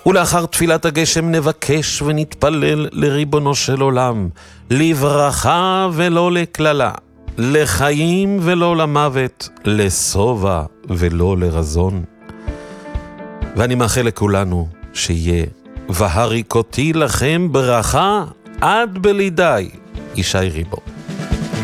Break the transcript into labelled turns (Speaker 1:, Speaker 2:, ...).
Speaker 1: ולאחר תפילת הגשם נבקש ונתפלל לריבונו של עולם, לברכה ולא לקללה, לחיים ולא למוות, לשובע ולא לרזון. ואני מאחל לכולנו שיהיה והריקותי לכם ברכה עד בלי די, ישי ריבו.